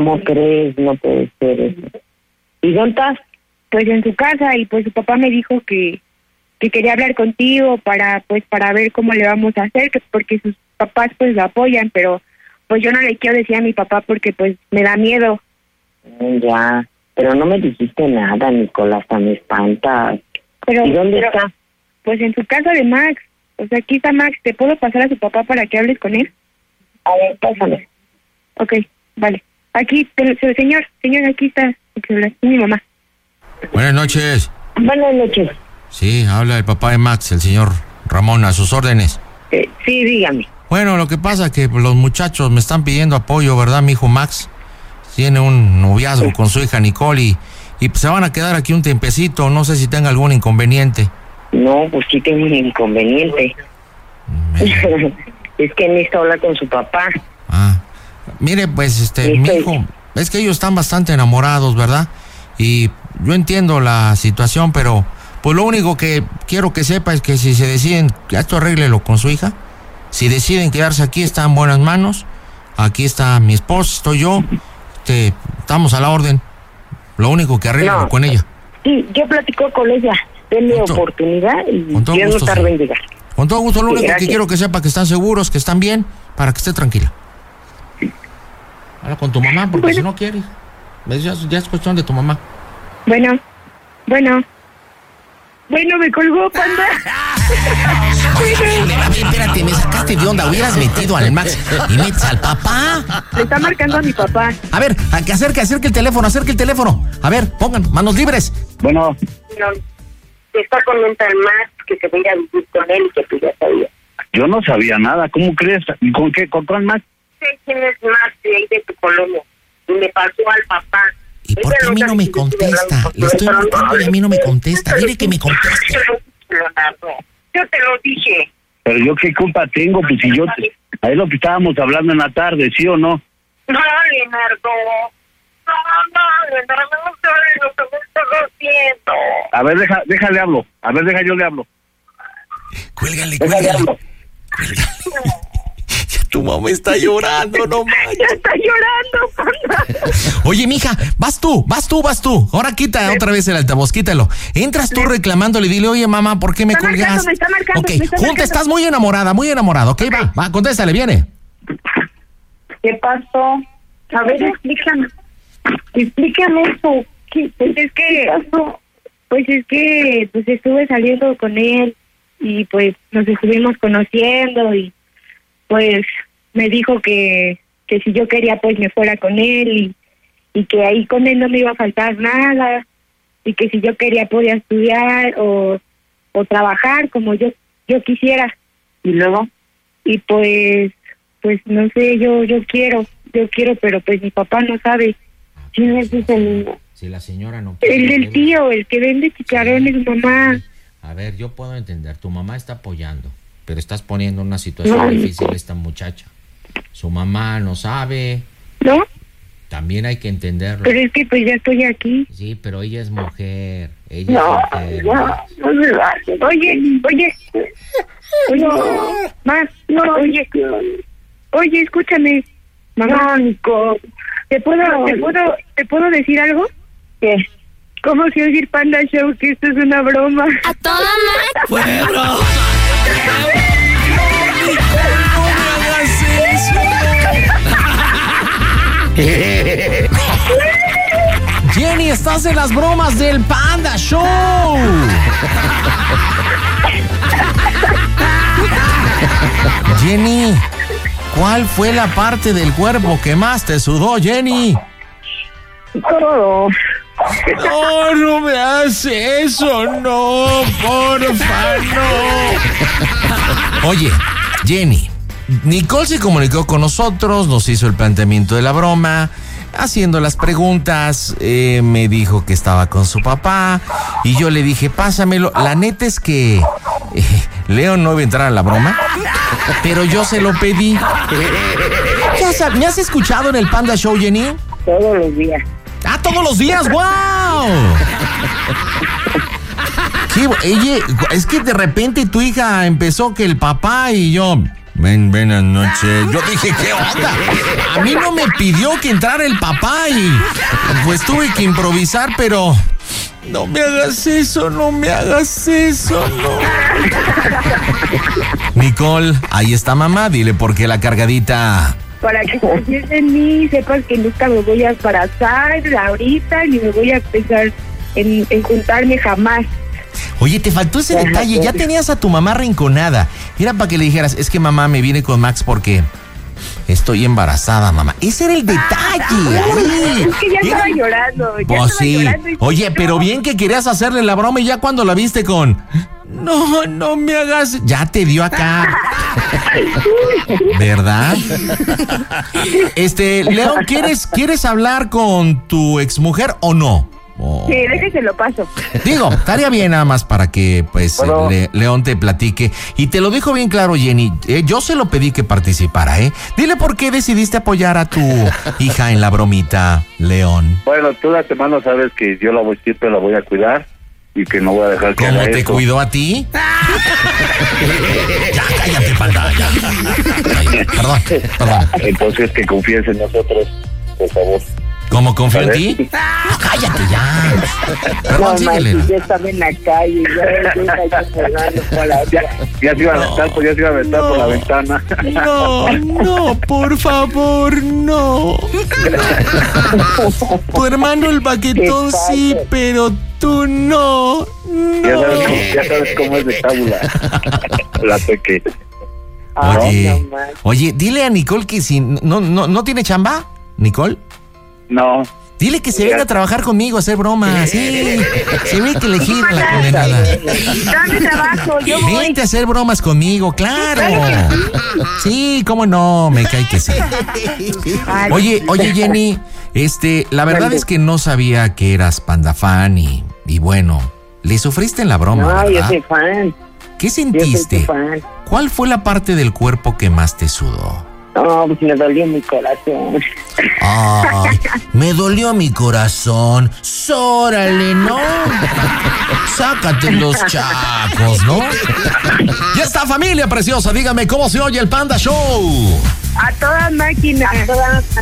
¿Cómo crees? No puede ser eso. ¿Y dónde estás? Pues en su casa, y pues su papá me dijo que quería hablar contigo para ver cómo le vamos a hacer, porque sus papás pues lo apoyan, pero pues yo no le quiero decir a mi papá porque pues me da miedo. Ya, pero no me dijiste nada, Nicolás, me espantas. ¿Y dónde está? Pues en su casa de Max. O sea, aquí está Max. ¿Te puedo pasar a su papá para que hables con él? A ver, pásame. Ok, vale. Aquí, señor, aquí está mi mamá. Buenas noches. Buenas noches. Sí, habla el papá de Max, el señor Ramón, a sus órdenes. Sí, dígame. Bueno, lo que pasa es que los muchachos me están pidiendo apoyo, ¿verdad? Mi hijo Max tiene un noviazgo con su hija Nicole y pues se van a quedar aquí un tiempecito. No sé si tenga algún inconveniente. No, pues sí tengo un inconveniente. Es que necesito hablar con su papá. Mire, pues, mi hijo, es que ellos están bastante enamorados, ¿verdad? Y yo entiendo la situación, pero pues lo único que quiero que sepa es que si se deciden, esto arréglelo con su hija. Si deciden quedarse aquí, está en buenas manos. Aquí está mi esposa, estoy yo. Estamos a la orden. Lo único que arréglelo con ella. Sí, yo platico con ella. Denle oportunidad y Dios no tarde en llegar. Con todo gusto, lo único que quiero que sepa que están seguros, que están bien, para que esté tranquila. Habla con tu mamá, porque si no quiere, ya es cuestión de tu mamá. Bueno, me colgó, Panda. Espérate, me sacaste de onda. Hubieras metido al Max y metes al papá. Le está marcando a mi papá. A ver, que acerque el teléfono. A ver, pongan manos libres. Bueno. Está con el Max, que se vaya a vivir con él y que tú ya sabías. Yo no sabía nada. ¿Cómo crees? ¿Con qué? ¿Con cuál Max? Sí, quién es Max de ahí de tu colonia. Y me pasó al papá. ¿Y por qué a mí no me contesta? Le estoy marcando y a mí no me contesta. Dile que me conteste. Yo te lo dije. Pero yo qué culpa tengo, pues si yo... Es lo que estábamos hablando en la tarde, ¿sí o no? No, Leonardo. Leonardo, no sabes lo que me estás haciendo. A ver, déjale hablo. Yo le hablo. Cuélgale. Tu mamá está llorando, no manches. Ya está llorando, Panda. Oye, mija, vas tú. Ahora quita otra vez el altavoz, quítalo. Entras tú reclamándole, dile, oye, mamá, ¿por qué me colgas? Me está marcando. Ok, Junta, estás muy enamorado. Ok, va, contéstale, viene. ¿Qué pasó? A ver, explícame eso. Pues es que estuve saliendo con él y pues nos estuvimos conociendo y pues me dijo que si yo quería pues me fuera con él y que ahí con él no me iba a faltar nada y que si yo quería podía estudiar o trabajar como yo quisiera. Y luego, y pues no sé, yo quiero, pero pues mi papá no sabe. ¿Quién es ese niño? Si la señora no... El tío, el que vende chicharrones, mamá. A ver, yo puedo entender, tu mamá está apoyando, pero estás poniendo una situación difícil a esta muchacha. Su mamá no sabe. ¿No? También hay que entenderlo. Pero es que pues ya estoy aquí. Sí, pero ella es mujer. Oye, más, oye, escúchame, mamá. Nico. ¿Te puedo decir algo? ¿Qué? ¿Cómo se oye Panda Show? Que esto es una broma. ¡A toda madre! ¡Fue broma! Jenny, estás en las bromas del Panda Show. Jenny, ¿cuál fue la parte del cuerpo que más te sudó, Jenny? Todo. No, no me hace eso, no, porfa, no. Oye, Jenny, Nicole se comunicó con nosotros, nos hizo el planteamiento de la broma, haciendo las preguntas, me dijo que estaba con su papá y yo le dije, pásamelo. La neta es que Leo no iba a entrar a la broma, pero yo se lo pedí. ¿Me has escuchado en el Panda Show, Jenny? Todos los días. ¡Ah, todos los días! ¡Wow! Es que de repente tu hija empezó que el papá y yo... Buenas noches. Yo dije, ¿qué onda? A mí no me pidió que entrara el papá y pues tuve que improvisar, pero... No me hagas eso, no. Nicole, ahí está mamá, dile por qué la cargadita. Para que confíes en mí, sepas que nunca me voy a embarazar ahorita, ni me voy a pensar en juntarme jamás. Oye, te faltó ese detalle, ya tenías a tu mamá arrinconada. Era para que le dijeras, es que mamá me viene con Max porque estoy embarazada, mamá. Ese era el detalle. Ay, es que ya estaba llorando. Pues sí. Oye, pero bien que querías hacerle la broma y ya cuando la viste con... No me hagas... Ya te dio acá. ¿Verdad? León, ¿quieres hablar con tu exmujer o no? Sí, déjese lo paso. Digo, estaría bien nada más para que pues bueno. León te platique. Y te lo dijo bien claro, Jenny. Yo se lo pedí que participara, ¿eh? Dile por qué decidiste apoyar a tu hija en la bromita, León. Bueno, tú de antemano sabes que yo siempre la voy a cuidar y que no voy a dejar que haga ¿Cómo te esto. cuidó a ti? Ya, cállate, panda, ya. Perdón. Entonces que confíes en nosotros, por favor. ¿Cómo confío en ti? No, cállate ya. Perdón, síguele. Ya estaba en la calle, Ya se iba a aventar, por la ventana. No, por favor, no. Tu hermano el baquetón sí, pero tú no. Ya sabes cómo es de cábula. La peque. Oye, dile a Nicole que si no tiene chamba, Nicole. No. Dile que se venga a trabajar conmigo a hacer bromas. Sí, se ve que le gira la condenada. Dame trabajo, yo voy. Vente a hacer bromas conmigo, claro. Sí, cómo no, me cae que sí. Oye, Jenny, la verdad es que no sabía que eras Panda fan y bueno, le sufriste en la broma, No, ¿verdad? yo soy fan. ¿Qué sentiste? Yo soy fan. ¿Cuál fue la parte del cuerpo que más te sudó? No, pues me dolió mi corazón. Ay, me dolió mi corazón. Sórale, ¿no? Sácate los chacos, ¿no? Ya está, familia preciosa. Dígame cómo se oye el Panda Show. A toda máquina.